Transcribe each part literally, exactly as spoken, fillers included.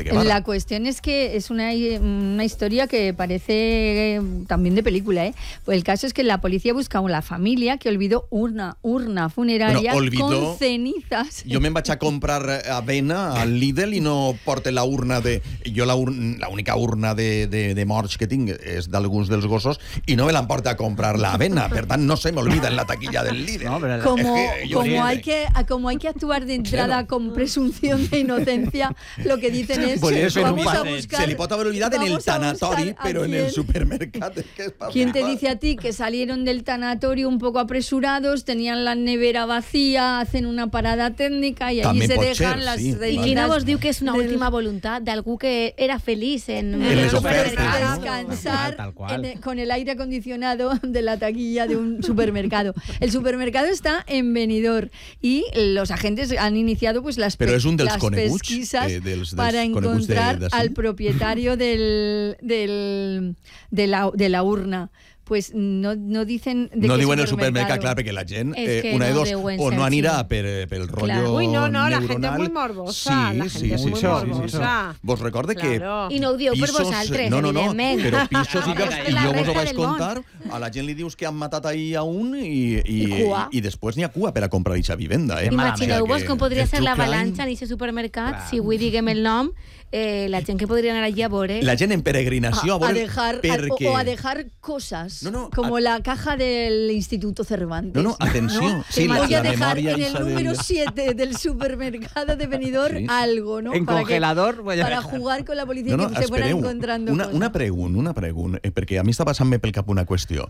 de Guevara. La cuestión es que es una, una historia que parece también de película, ¿eh? Pues el caso es que la policía busca a la familia que olvidó una urna funeraria bueno, olvidó, con cenizas. Jo me'n vaig a comprar avena al Lidl i no porte la urna de... Jo la, urna, la única urna de, de, de morts que tinc és d'alguns dels gossos i no me l'emporta a comprar la avena. Per tant, no se m'olvida en la taquilla del Lidl. No, la... Como, es que como, hay que, como hay que actuar de entrada claro. con presunción de inocencia, lo que dicen es pues vamos a buscar... Se le pot haver oblidat en el tanatori, però en el supermercat es que es ¿Quién te dice a ti que salieron del tanatorio un poco apresurados, tenían la nevera vacía, hacen una parada técnica y allí se dejan ser, las sí. cenizas? I qui no vos diu que és una del... última voluntat d'algú que era feliç en, en el supermercado? Descansar tal cual, tal cual. En, con el aire acondicionado de la taquilla de un supermercado. El supermercado está en Benidorm y los agentes han iniciado pues las, pe un las pesquisas eh, dels, dels para encontrar de, de al propietario del, del, de, la, de la urna. Pues no, no dicen de no qué diuen supermercado. el supermercat, clar, perquè la gent, eh, es una no de dos, o no anirà per, pel rotllo claro. Uy, no, no, neuronal. la gente es muy morbosa. Sí, la sí, gente sí, es muy sí, morbosa. sí, sí. Vos recorde claro. que I no ho diu pisos, per vosaltres, no, no, no, evidentment. però pisos i llocs, i jo vos ho vaig del contar, món. a la gent li dius que han matat ahir a un i, i, I cua. i, i després n'hi ha cua per a comprar eixa vivenda. Eh? Imagineu-vos com podria ser l'avalanxa en aquest supermercat, clar. Si avui diguem el nom, eh, la gent que podria anar allí a veure... La gent en peregrinació a, a, a dejar, perquè... o a dejar cosas, no, no, como a... la caja del Instituto Cervantes. No, no, atención. ¿no? Sí, voy la, a la dejar en el del... número siete del supermercado de Benidorm sí. algo, ¿no? En para congelador. Que, para jugar con la policía no, no, y que se fueran encontrando una, cosas. una pregunta, una pregunta, eh, perquè a mi està passant-me pel cap una qüestió.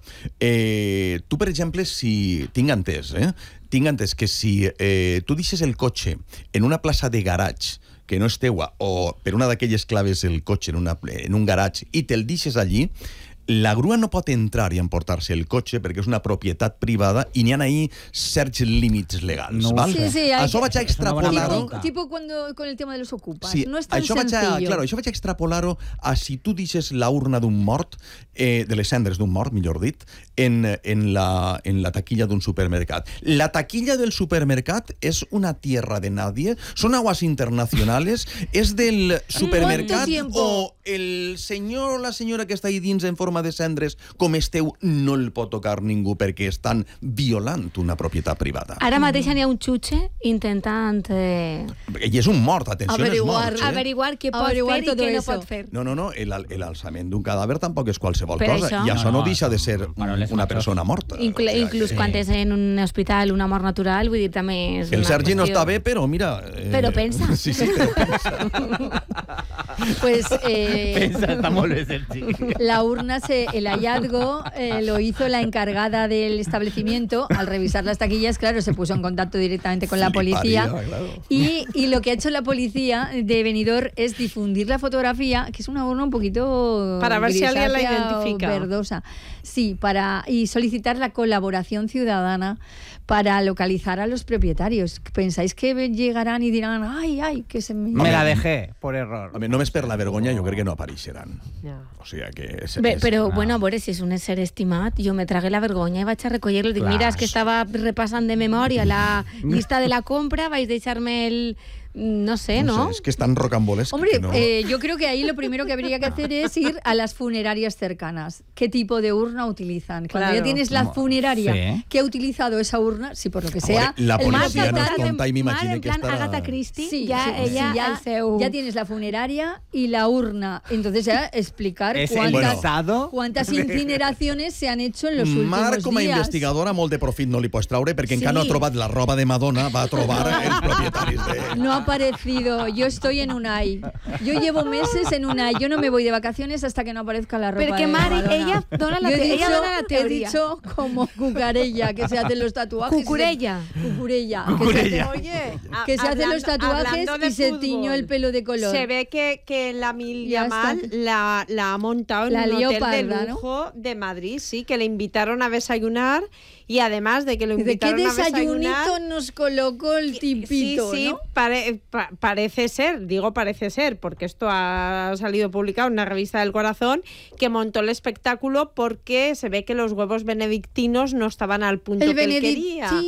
Eh, tu, per exemple, si... Tinc entès, eh? Tinc entès que si eh, tu deixes el cotxe en una plaça de garatge que no és teua, o per una d'aquelles claves el cotxe en, una, en un garatge i te'l deixes allí, la grua no pot entrar i emportar-se el cotxe perquè és una propietat privada i n'hi ha ahí certs límits legals. No val? Sí, sí, això vaig a extrapolar-ho. Tipo, tipo cuando, con el tema de los ocupas. Sí, no és tan això sencillo. Vaig a, claro, això vaig a extrapolar-ho a si tu deixes la urna d'un mort, eh, de les cendres d'un mort, millor dit, en, en, la, en la taquilla d'un supermercat. La taquilla del supermercat és una tierra de nadie, són aguas internacionales, és del supermercat o el senyor o la senyora que està ahí dins en forma de cendres, com esteu, no el pot tocar ningú perquè estan violant una propietat privada. Ara mateix n'hi ha un xutxe intentant... Eh... I és un mort, atenció, averiguar, és mort. Eh? Averiguar què pot averiguar fer i què no eso. pot fer. No, no, no, l'alçament d'un cadàver tampoc és qualsevol per cosa, això? i això no, no deixa no, de ser una persona morta. Inclu o sea, inclús que... quan és en un hospital una mort natural, vull dir, també és El una Sergi qüestió... no està bé, però mira... Eh... Però pensa. Sí, sí, però pensa. Pues... Eh... Pensa, està molt bé, Sergi. La urna, se, el hallazgo eh, lo hizo la encargada del establecimiento. Al revisar las taquillas, claro, se puso en contacto directamente con la policía. Claro. Y, y lo que ha hecho la policía de Benidorm es difundir la fotografía, que es una urna un poquito para ver si alguien la identifica. Verdosa. Sí, para y solicitar la colaboración ciudadana para localizar a los propietarios. ¿Pensáis que llegarán y dirán, ay, ay, que se me... Me la dejé, por error. A mi, només per la vergonya jo crec que no apareixeran. Ja. O sigui que... És, Bé, és... però, bueno, a veure, si és un ésser estimat, jo me tragué la vergonya i vaig a recollir-lo. Dic, Clar. mira, és que estava repassant de memòria la llista de la compra, vaig deixar-me el... No sé, ¿no? No sé, es que es tan rocambolesco. Hombre, que no... eh, yo creo que ahí lo primero que habría que hacer es ir a las funerarias cercanas. ¿Qué tipo de urna utilizan? Cuando Claro. ya tienes la funeraria Sí. que ha utilizado esa urna, si por lo que sea... Veure, la el más policia nos total- conta i m'imagine en que plan estarà... Agatha Christie, Sí, ja sí, ella sí, ya, el seu... ya tienes la funeraria y la urna. Entonces ya explicar Es el cuántas, listado. cuántas incineraciones se han hecho en los últimos Marc, com a días. investigadora, molt de profit no li pots traure perquè Sí. encara no ha trobat la roba de Madonna, va a trobar els propietaris de... No ha aparecido. Yo estoy en Unai. Yo llevo meses en Unai. Yo no me voy de vacaciones hasta que no aparezca la ropa Perquè de Mari, Madonna. ella dona la, Yo he te ella dicho- dona la teoría. He dicho como cucarella, que se hacen los tatuajes. Cucurella. Cucurella. Cucurella. Que se, Oye, a- que se hacen los hablando- tatuajes hablando de y se fútbol, tiñó el pelo de color. Se ve que, que la Mil Ya Yamal está. la, la ha montado en La un hotel Leoparda, de ¿no? lujo de Madrid, sí, que le invitaron a desayunar y además de que lo ¿De qué invitaron a desayunito desayunar... nos colocó el tipito, Sí, sí, ¿no? pare- pa- parece ser, digo parece ser, porque esto ha salido publicado en una revista del Corazón, que montó el espectáculo porque se ve que los huevos benedictinos no estaban al punto El que él quería. benedictín.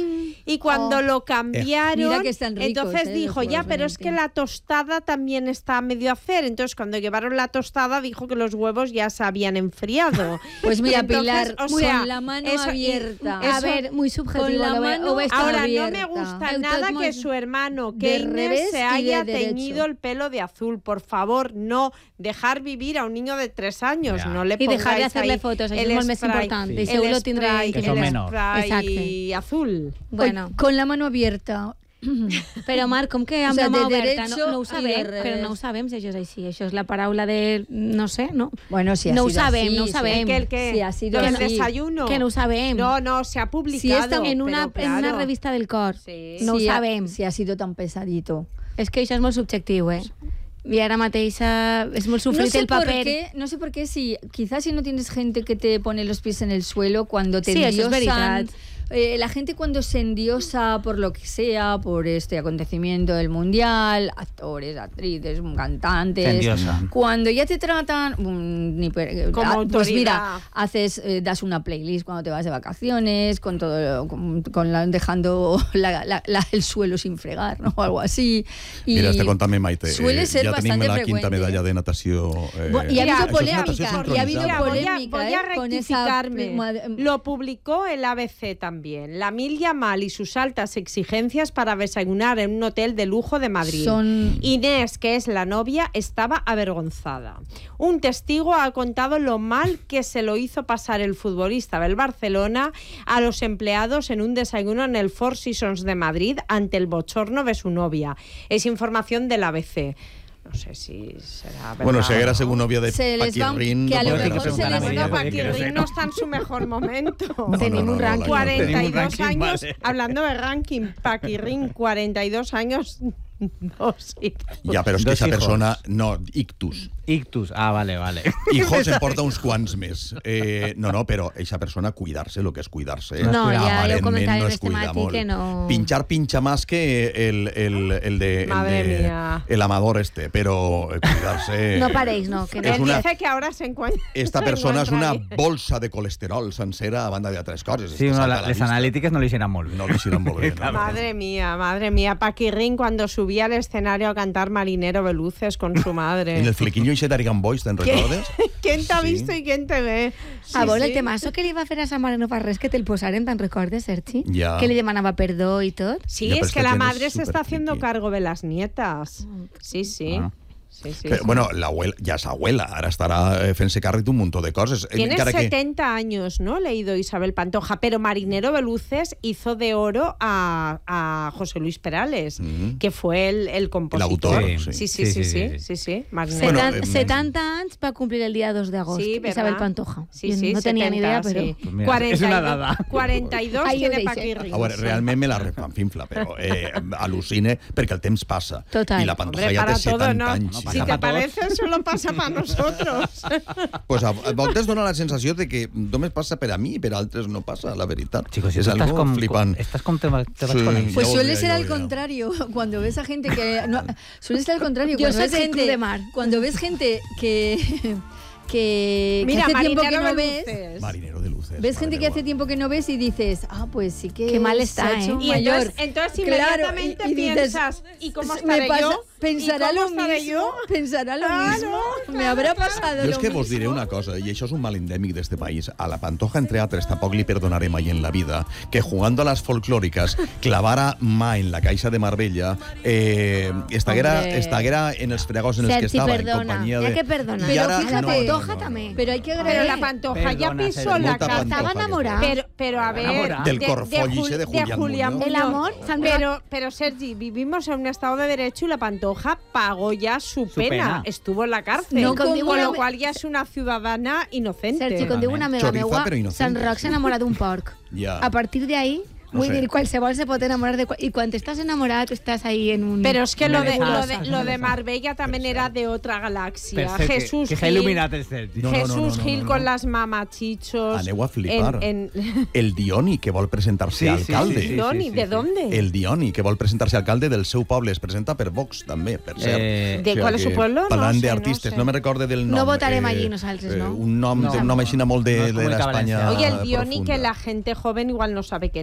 y cuando Oh. lo cambiaron, Mira que están ricos, entonces eh, dijo, los ya, huevos pero es que Valentín. la tostada también está a medio hacer. Entonces, cuando llevaron la tostada, dijo que los huevos ya se habían enfriado. Pues mira, Entonces, Pilar, o sea, con la mano eso- y- abierta. eso- A ver, muy subjetivo. con la lo veo- mano o está Ahora, abierta. no me gusta Eu nada tot que molt- su hermano de Keynes revés se y de haya derecho. teñido el pelo de azul. Por favor, no. Dejar vivir a un niño de tres años. Ya. No le Y dejar de pongáis hacerle ahí fotos, això el és molt més spray- important. Sí. I el segur lo tindré spray- Que son el menors. spray Exacte. azul. Bueno, Con la mano abierta. però Marc, com que amb O sea, la mà de oberta? derecho No, no ho i de sabem, revés. però no ho sabem si això és així. Això és la paraula de... no sé, no? Bueno, si ha No ho sido sabem, así, no ho si- sabem. ¿El qué, el qué? Sí, ha sido ¿Lo del así. desayuno? Que no ho sabem. No, no, se ha publicado. Si esta- en, una, pero en una claro. revista del cor. Sí. No ho si ha- sabem. Si ha sido tan pesadito. És que això és molt subjectiu, eh? I ara mateix eh, és molt No sofrit sé, el por paper. qué, no sé por qué, si quizás si no tienes gente que te pone los pies en el suelo cuando te Sí, eso es endiosan, veritat. eh, la gente cuando se endiosa por lo que sea, por este acontecimiento del mundial, actores, actrices, cantantes, Se endiosan. cuando ya te tratan, mm, ni per- Como ah, pues mira, autoridad. haces, eh, das una playlist cuando te vas de vacaciones, con todo, con, con la, dejando la- la- la- el suelo sin fregar, ¿no? O algo así. Y Mira, està contant-me, Maite. suele ser ja tenim bastante la quinta frecuente. medalla de natació. Eh, Bu- y ha Mira, habido eso es polémica, natació y ha habido sincronizada. Voy a, polémica, voy a ¿eh? Con esa rectificarme. Lo publicó el A B C también. La Mil Yamal y sus altas exigencias para desayunar en un hotel de lujo de Madrid. Son- Inés, que es la novia, estaba avergonzada. Un testigo ha contado lo mal que se lo hizo pasar el futbolista del Barcelona a los empleados en un desayuno en el Four Seasons de Madrid ante el bochorno de su novia. Es información del A B C. No sé si será verdad. Bueno, si o haguera no. sigut nòvia de Se les va- Paquirrin... que a lo no mejor podria se les preguntar a va- ella, Bueno, perquè Paquirrin crec que no está en su mejor momento. No, Tenim no, un no, ranking. no, cuarenta y Tenim un dos ranking, años, vale. hablando de ranking, Paquirrin, cuarenta y dos años, dos hijos. Ja, però és que Dos aquesta hijos. persona... No, ictus. Ictus. Ah, vale, vale. Hijos en porta uns quants més. Eh, no, no, però eixa persona cuidar-se, el que és cuidar-se. No, ja- ja ho aparentment comentàvem no es este cuida matí molt. que no- Pinchar pincha más que el, el, el de... El Madre de, mía. El amador este, però eh, cuidar-se... No pareix, no. Que no. És Él una- dice que ahora se encuentra. Esta persona és una bolsa de colesterol sencera a banda d'altres coses. Sí, És que no, salta la, a la les vista. analítiques no li hicieran molt bé. No li hicieron molt bé. No, no. Madre mía, madre mía. Paquirrin cuando subía al escenario a cantar Marinero Veluces con su madre. En el flequillo i Arigan Boys, te'n recordes? ¿Quién te ha Sí. visto y quién te ve? Sí, A veure, sí. el temazo que li va fer a sa mare no fa res que te'l posaren, te'n recordes, Sergi? Ja. Que li demanava perdó i tot. Sí, Ya, pero es que esta la gente es madre se está súper haciendo friki. cargo de las nietas. Sí, sí. Ah. Sí, sí, Però, sí. bueno, l'abuela ja és abuela, ara estarà eh, fent-se càrrec d'un muntó de coses. Tiene Encara que... setenta años, ¿no? Leído Isabel Pantoja, pero Marinero Veluces hizo de oro a, a José Luis Perales, Mm. que fue el, el compositor. autor, sí, sí. sí, sí, sí, sí, sí, sí, sí, Marinero. Bueno, Setan- eh, setanta anys va complir el dia dos d'agost. Sí, ¿verdad? Isabel Pantoja. Sí, Jo sí, no tenia ni idea, setenta, però... sí. Pues mira, cuarenta y es una dos dada. cuarenta y dos Ahí ho tiene deixem. Paquirrin. A veure, realment me la refanfinfla, però eh, al·lucine perquè el temps passa. Total. I la Pantoja Hombre, ja té para todo, setanta ¿no? anys. No ja. Si pasa te pa' todos. parece, solo pasa para nosotros. Pues a, a voltes dona la sensació de que només passa per a mi i per a altres no passa, la veritat. Chicos, si és tú estás algo con, flipant. estás con te, te vas Sí. con ellos. Pues Ya suele volví, ser ya al volví. contrario, cuando ves a gente que... No, suele ser al contrario, Yo cuando soy ves del gente... Club de Mar. Cuando ves gente que... Que, que Mira, hace tiempo que Marinero no ves... Veluces. Marinero de luces. Ves gente madre que hace mía. tiempo que no ves y dices, ah, pues sí que Qué mal se está, ha hecho ¿eh? un Y mayor. entonces, entonces Claro, inmediatamente y- y dices, piensas, ¿y cómo me estaré pasa- yo? Pensará ¿Y lo cómo estaré mismo, yo? pensará lo Claro, mismo, me claro, habrá claro. pasado Jo lo és que vos diré mismo. una cosa, i això és un mal endèmic d'este país. A la Pantoja, entre altres, tampoc li perdonaré mai en la vida que jugando a las folclóricas clavara mà en la Caixa de Marbella, eh, estaguera, Hombre. estaguera en els fregos en els que Sergi, estava, en perdona. companyia Ja de... que perdona. I Pero ara, fíjate, no, Pantoja no, no. també. Pero hay que Pero agradecer. la Pantoja ya Perdona, pisó Sergio. la Molta casa. Pantoja Estaba que enamorada. fue. Pero, pero a ver, Enamorada. Del de- Corfollice Jul- de Julián Julián Muñoz. El amor, San Pero, pero Sergi, vivimos en un estado de derecho y la Pantoja pagó ya su, Su pena. pena. Estuvo en la cárcel. No, con, com con una- lo cual ya es una ciudadana inocente. Sergi, com diu una amiga Choriza, meua, però inocente. Sant Roc s'enamora d'un porc. Ja. A partir de ahí, No vull sé. dir, qualsevol se pot enamorar de... qual- I quan estàs enamorat, estàs ahí en un... Pero es que lo de, lo Nebulosa, de, lo de nebulosa. Marbella también era de otra galaxia. Per cert, Jesús que, que s'ha Gil, il·luminat el Sergi. No, no, no, Jesús no, no, Gil no. con las mamachichos. Aneu a flipar. En, en... El Dioni, que vol presentar-se Sí, a sí, alcalde. sí, sí. Doni, ¿de dónde? El Dioni, que vol presentar-se alcalde del seu poble. Es presenta per Vox, també, per cert. Eh, ¿De cuál es su pueblo? No Parlant sé, d'artistes, no no, sé. me recorde del nom. No votarem allí nosaltres, no? Un nom, No. un nom així molt de, No és de Comunitat l'Espanya Valenciana. Oye, el Dioni, profunda. que la gente joven igual no sabe quién es. Bueno,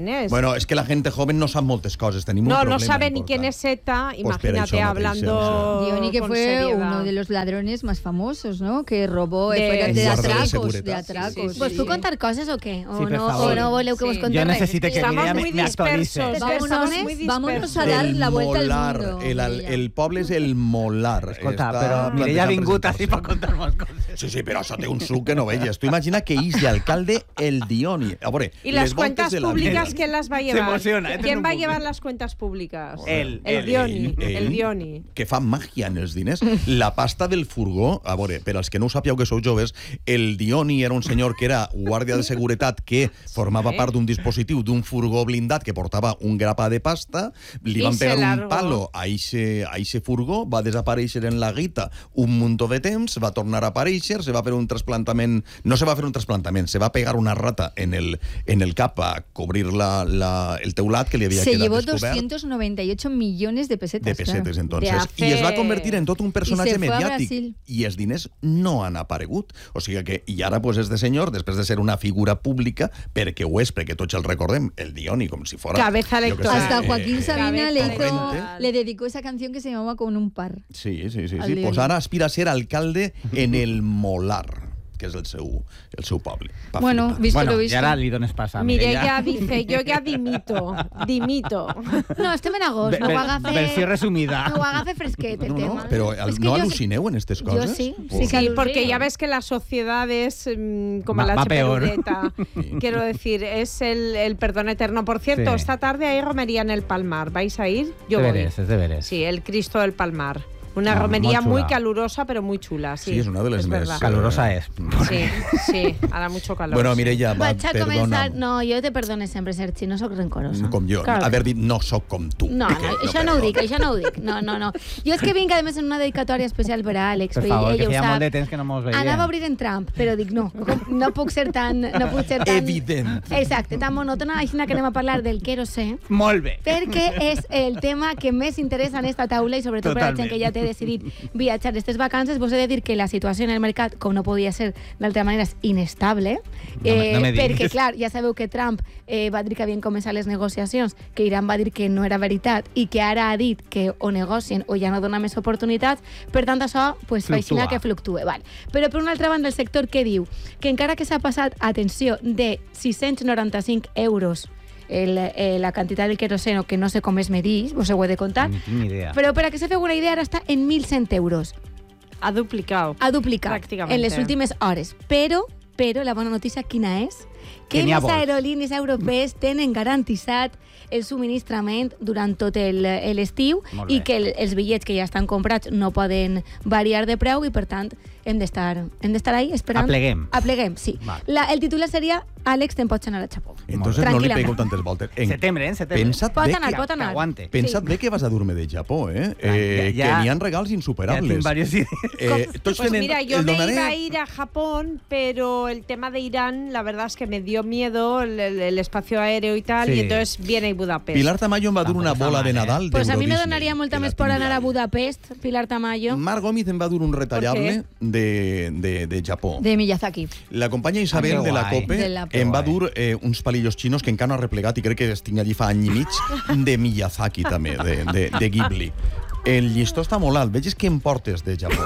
Bueno, es que la gente joven no sabe moltes cosas. Tenim un No, problema no sabe ni important. quién es ETA, Pues imagínate, per això hablando mateix, Diony, que con fue seriedad. uno de los ladrones más famosos, ¿no? Que robó, De- fue Un de guarda de atracos, seguretat. de atracos. Sí, sí, ¿Pues sí. tú contar cosas o qué? ¿O, Sí, per no, favor. o no voleu que vos Sí. conte Jo res? necessite que Estamos Mireia me, muy me actualice. dispersos. Persones, Estamos muy vámonos dispersos. a dar El la vuelta al molar, mundo. el, el, Mireia. el poble és el molar. Escolta, Està però Mireia ha plantejant vingut així per presentar-se. contar-nos coses. Sí, sí, però això té un suc que no veies. Tu imagina que és d'alcalde el Diony. A veure, Y las les voltes cuentas de la públicas, vida. ¿quién las va a Se llevar? emociona, este ¿Quién no va a puc. llevar las cuentas públicas? Él, El él, Diony, Ell, el ell, Diony. que fa màgia en els diners. La pasta del furgó, a veure, per als que no ho sàpieu que sou joves, el Diony era un senyor que era guàrdia de seguretat que formava Sí. part d'un dispositiu d'un furgó blindat que portava un grapà de pasta, li I van se pegar un largó. palo a eixe, a eixe furgó, va desaparèixer en la guita un muntó de temps, va tornar a aparèixer, se va fer un trasplantament, no se va fer un trasplantament, se va pegar una rata en el, en el cap a cobrir la, la, el teulat que li havia Se quedat llevó descobert. doscientos noventa y ocho millones de pesetas. De pesetes, claro. entonces. De I es va hacer- convertir en tot un I personatge se fue a mediàtic. Brasil. I els diners no han aparegut. O sigui que, i ara, pues, este senyor, després de ser una figura pública, perquè ho és, perquè tots el recordem, el Diony, com si fora... Cabeza jo que sé, electoral. Hasta eh, Joaquín Sabina le, hizo, corrente. le dedicó esa canción que se llamaba Con un par. Sí, sí, sí. al sí. Diony. Pues ara aspira a ser alcalde en el Molar, que és el seu, el seu poble. Pa Bueno, flipar. visto Bueno, lo i visto. ara li dones pas a Mireia Mireia. dice, yo ya dimito, dimito. No, estem en agost, no ho agafe... Versió resumida. No ho agafe fresquet, el No, tema. no, però És que no jo- al·lucineu en aquestes Yo coses? sí, Oh. sí que Sí, alucino. porque ya ves que la sociedad es mm, como Va- la va peor. chepeludeta. Quiero decir, es el, el perdón eterno. Por cierto, Sí. esta tarde hay romería en el Palmar. ¿Vais a ir? Yo de voy. veres, és de veres. Sí, el Cristo del Palmar. Una Ah, romería molt muy chula. calurosa, pero muy chula. Sí, Sí, és una de les es més... verdad. Calurosa és. Sí, sí, hará mucho calor. Bueno, sí. Mireia, va, Vaig a perdona. començar... No, jo te perdone sempre, Sergi, no sóc rencorosa. Com jo. Claro. Haver dit no sóc com tu. No, Que no, això no ho perdona. dic, això no ho dic. No, no, no. Jo és que vinc, a més, en una dedicatòria especial per a Àlex. Per perquè favor, que ella ho feia sap. molt de temps que no mos veiem. Anava a obrir en Trump, però dic no, no puc ser tan... No puc ser tan... Evident. Exacte, tan monòtona, així que anem a parlar del querosè, Molt bé. perquè és el tema que més interessa en esta taula i sobretot per a la gent Totalment. que ja té decidit viatjar aquestes vacances. Vos he de dir que la situació en el mercat, com no podia ser d'altra manera, és inestable. No me- no me diguis. perquè, clar, ja sabeu que Trump eh, va dir que havien començat les negociacions, que Iran va dir que no era veritat i que ara ha dit que o negocien o ja no dona més oportunitats. Per tant, això pues, fa així Fluctua. que fluctue. Val. Però, per una altra banda, el sector que diu que encara que s'ha passat, atenció, de sis-cents noranta-cinc euros el, eh, la quantitat del queroseno, que no sé com es medís, vos ho he de contar, Ni tinc ni idea. però per a que se feu una idea, ara està en mil cent euros. Ha duplicado. Ha duplicat Pràcticament. en les últimes hores. Però, però la bona notícia quina és? Que Que n'hi ha les vols. aerolínies europees tenen garantitzat el subministrament durant tot el- l'estiu Molt bé. i que el, els bitllets que ja estan comprats no poden variar de preu i, per tant, hem d'estar hem d'estar ahí esperant. Apleguem. Apleguem, sí. Val. La, el titular seria Àlex, te'n pots anar a xapó. Entonces no li Tranquil·lament. pego tantes voltes. En... Setembre, eh? Setembre. Pensa't Pot bé anar, que... pot anar. que aguante. Pensa't Sí. bé que vas a dur-me de Japó, eh? Ja, eh ja- que n'hi ha regals Ja insuperables. tinc varios idees. Eh, tots Pues tenen... mira, yo el me donaré... iba a ir a Japón, pero el tema de Irán, la verdad es que me dio miedo el, el- el espacio aéreo y tal, Sí. y entonces viene a Budapest. Pilar Tamayo em va dur Tampoc una està bola mal, de eh? Nadal Pues a mi me d'Eurodisney, donaria molta que la més por tinc anar a allà. Budapest, Pilar Tamayo. Marc Gómez em va dur un retallable de, de, de Japó. De Miyazaki. La companya Isabel Ah, que de la guai. COPE De la- em va Que guai. dur eh, uns palillos xinos que encara no ha replegat i crec que estic allí fa any i mig, de Miyazaki també, de, de, de Ghibli. El llistó està molt alt. Veges què em portes de Japó.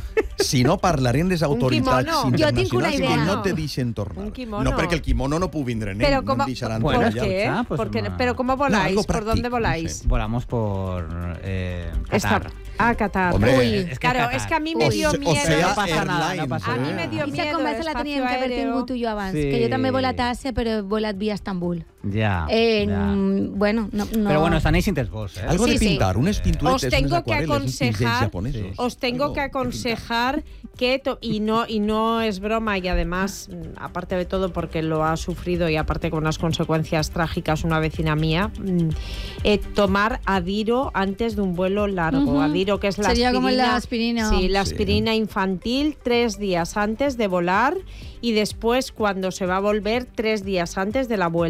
Si no, parlarem les autoritats quimono. Jo tinc una internacionals idea. que no te deixen tornar. Un quimono. No, perquè el quimono no puc vindre en ell, Pero no ¿cómo, em deixaran Bueno, ¿por tornar allà. qué? ya, pues Porque- una- pero ¿cómo No, voláis? algo ¿Por práctico, dónde no voláis? sé. Volamos por eh, Qatar. Esta- Ah, Qatar. Hombre, Uy, es que claro, Qatar. es que a mí me O dio se- o miedo. sea, no passa nada, no Airlines, passa a mí nada. me dio I miedo. esa conversa el la teníem espacio que haver aéreo. tingut tu i jo abans, Sí. que jo també he volat a Àsia, però he volat via Estambul. Ja, Eh, ja. mm, Bueno, no, no... Però bueno, estan eixint els vos, eh? Algo Sí, de sí. pintar, unes pinturetes, Os tengo unes que acuareles, uns pincells aconsejar, japonesos. Sí. Os tengo Algo que que pintar. aconsejar que, to- y no, y no es broma, y además, mm, aparte de todo porque lo ha sufrido y aparte con unas consecuencias trágicas una vecina mía, mm, eh, tomar Adiro antes de un vuelo largo. Ujú. Adiro, que es la Sería aspirina. como la aspirina. Sí, la Sí. aspirina infantil tres días antes de volar y después cuando se va a volver tres días antes de la vuelta. Y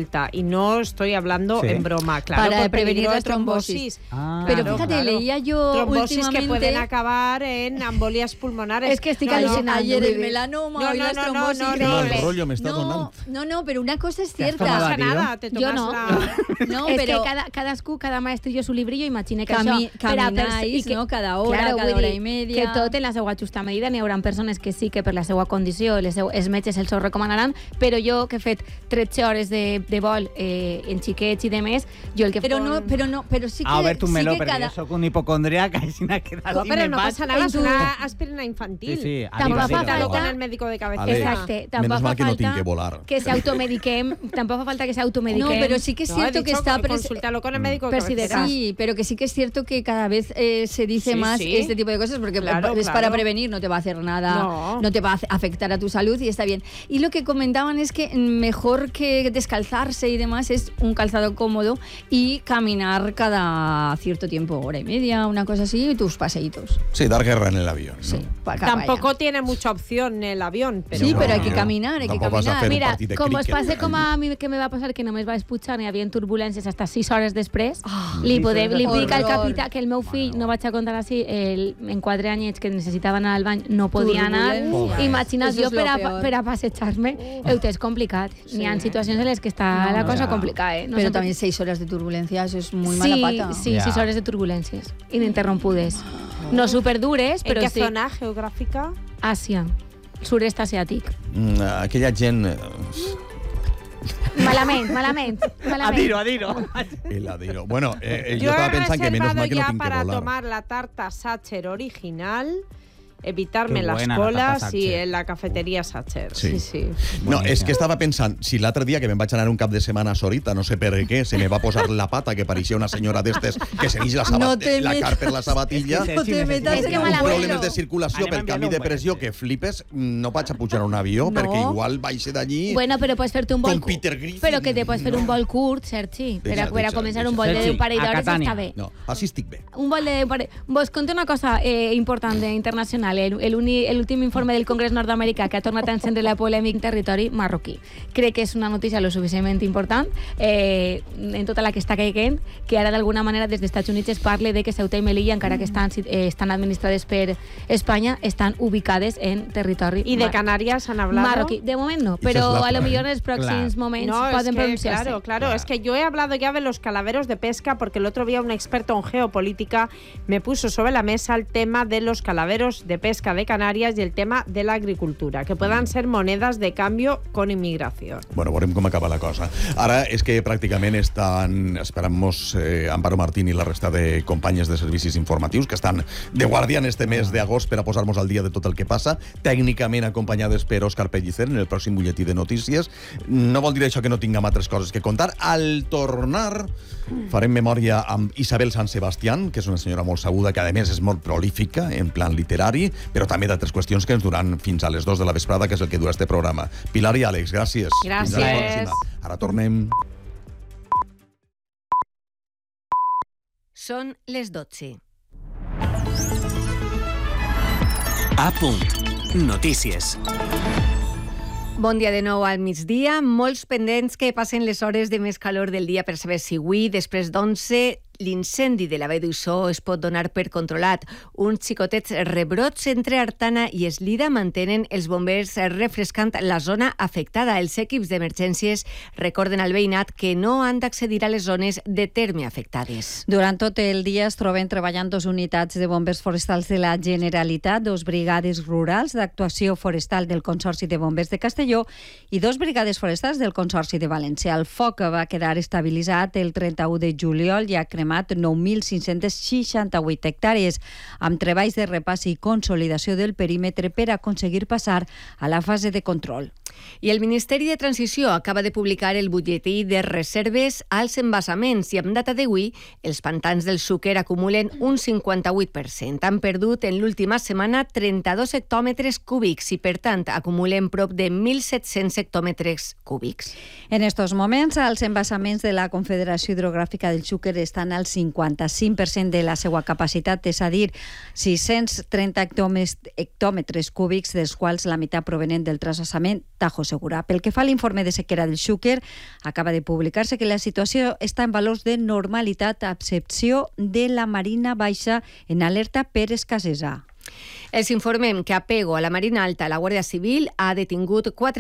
no estoy hablando Sí. en broma, claro, Para por prevenir peligro de la trombosis. Ah, Pero Claro, fíjate, claro. leía yo trombosis últimamente... que pueden acabar en embolias pulmonares. Es que estoy No, no, alucinando. Ayer el Vivi. melanoma, No, hoy no, las no, no, trombosis. no, Qué no, mal le- rollo me está no, donant. no, no, pero una cosa es ¿Te has cierta. No tomado pasa tío? nada, te Jo tomas no. la... No, és però que cada, cadascú, cada maestrillo su librillo, imagina que Cami- això... per a pers- camináis, i que- no? Cada hora, Claro, cada vull hora dir i media. Que tot en la seva justa medida. N'hi haurà persones que sí que per la seva condició les seu, els metges els ho recomanaran, però jo que he fet tretze hores de, de vol eh, en xiquets i demés, jo el que Pero fon- no, pero no, pero sí que, A ver, tu sí meló, que perquè cada... jo soc un hipocondriac, així n'ha quedat i Pero me no vaig. pasa nada, es tu- una aspirina infantil. Sí, sí, Tampoc adiós, fa adiós. Quítalo falta- con el médico de cabecera. Ale, Exacte, tampoc menos mal fa que no falta tinc que volar. que s'automediquem, tampoc fa falta que s'automediquem. No, pero sí que es No, he cierto que dicho está... que pres- consúltalo con el médico de Pero si de cabecera. Sí, pero que sí que es cierto que cada vez eh, se dice Sí, más sí. este tipo de cosas porque Claro, es claro. para prevenir, no te va a hacer nada, No. no te va a afectar a tu salud y está bien. Y lo que comentaban es que mejor que descalzarse y demás es un calzado cómodo y caminar cada cierto tiempo, hora y media, una cosa así, y tus paseitos. Sí, dar guerra en el avión. ¿no? Sí, pa' acá, Tampoco vaya. tiene mucha opción el avión, pero Sí, No, pero hay que no. caminar, hay que Tampoc vas a caminar. fer un Mira, partit de com es críquet. passa com a mi que me va passar que només vaig pujar i hi havia turbulències fins sis hores després, Ah, li, podem, li horror. dic al capità que el meu fill, no vaig a contar així, el, en quatre anyets que necessitava anar al bany no podia anar. Turbulència. Imagina't, Eso jo es lo per a, peor. per a passejar-me, ho és complicat. N'hi ha situacions en les que està No, la no, cosa ya. complicada. Eh? No pero sempre- también seis horas de turbulencia, eso es muy sí, mala pata. Sí, Ya. sis hores de turbulències ininterrompudes. No superdures, ¿en però qué sí. zona geográfica? Àsia, sud-est asiàtic. Mm, aquella gent... eh, Malament, malament, A malament. tiro, a tiro. heladero. Bueno, eh, eh, Yo yo he estaba pensando que menos reservado mal que no ya tengo que para volar. tomar la tarta Sacher original, evitarme Qué las buena la colas tarta y Sacher. en la cafetería Sacher. Sí. Sí, sí. No, Boníssim. és que estava pensant, si l'altre dia que me'n vaig anar un cap de setmana a Sorita, no sé per què, se me va posar la pata que pareixia una senyora d'estes que se deixa la, sabat No te la metas. car per la sabatilla. És que No sí, te sí, metas sí, en sí. el Uns abuelo. problemes de circulació Anem per a canvi enviar-lo de un pressió web, que flipes, no vaig a pujar a un avió No. perquè igual vaig d'allí... Bueno, però pots fer-te un vol... Com Peter Griffin. Però que te pots fer un vol curt, Sergi. Per a, Deixa, per a deixa, començar deixa. un vol de Sergi, un parell a d'hores Catània. està bé. No, així estic bé. Un vol de... un parell- Vos conto una cosa eh, important, eh, internacional. El, el, uni- el últim informe del Congrés nord-americà que ha tornat a encendre la polèmica en territori marroquí. Crec que és una notícia lo suficientment important eh, en tota la que està caiguent, que ara d'alguna manera des dels Estats Units es parle de que Ceuta i Melilla, encara que estan, eh, estan administrades per Espanya, estan ubicades en territori ¿Y de mar- Canarias han hablado? marroquí. De moment no, Esa es però la a lo clave. millor en els pròxims Claro. moments No, es poden que, pronunciar-se. claro, claro, Claro. es que yo he hablado ya de los calaveros de pesca porque el otro día un experto en geopolítica me puso sobre la mesa el tema de los calaveros de pesca de Canarias y el tema de la agricultura, que puedan ser monedas de cambio con inmigración. Bueno, veurem com acaba la cosa. Ara és que pràcticament estan esperant-nos eh, Amparo Martín i la resta de companyes de servicis informatius que estan de guàrdia en este mes d'agost per a posar-nos al dia de tot el que passa, tècnicament acompanyades per Òscar Pellicer en el pròxim butlletí de notícies. No vol dir això que no tinguem altres coses que contar. Al tornar farem memòria amb Isabel San Sebastián, que és una senyora molt sabuda, que a més és molt prolífica en plan literari, però també d'altres qüestions que ens duran fins a les dos de la vesprada, que és el que dura este programa. Pilar i Àlex, gràcies. Gràcies. Fins a la pròxima. Ara tornem. Són les dotze. A punt. Notícies. Bon dia de nou al migdia. Molts pendents que passen les hores de més calor del dia per saber si avui, després d'onze, l'incendi de la Vall d'Uixó es pot donar per controlat. Uns xicotets rebrots entre Artana i Eslida mantenen els bombers refrescant la zona afectada. Els equips d'emergències recorden al veïnat que no han d'accedir a les zones de terme afectades. Durant tot el dia es troben treballant dos unitats de bombers forestals de la Generalitat, dos brigades rurals d'actuació forestal del Consorci de Bombers de Castelló i dos brigades forestals del Consorci de València. El foc va quedar estabilitzat el trenta-u de juliol i ha cremat nou mil cinc-cents seixanta-vuit hectàrees, amb treballs de repàs i consolidació del perímetre per aconseguir passar a la fase de control. I el Ministeri de Transició acaba de publicar el butlletí de reserves als embassaments i amb data d'avui els pantans del Xúquer acumulen un cinquanta-vuit per cent. Han perdut en l'última setmana trenta-dos hectòmetres cúbics i, per tant, acumulen prop de mil set-cents hectòmetres cúbics. En estos moments, els embassaments de la Confederació Hidrogràfica del Xúquer estan al cinquanta-cinc per cent de la seva capacitat, és a dir, sis-cents trenta hectòmetres cúbics, dels quals la meitat provenent del transvasament Tajo Segura. Pel que fa a l'informe de sequera del Xúquer, acaba de publicar-se que la situació està en valors de normalitat, a excepció de la Marina Baixa en alerta per escassesa. Els informem que a Pego, a la Marina Alta, la Guàrdia Civil ha detingut quatre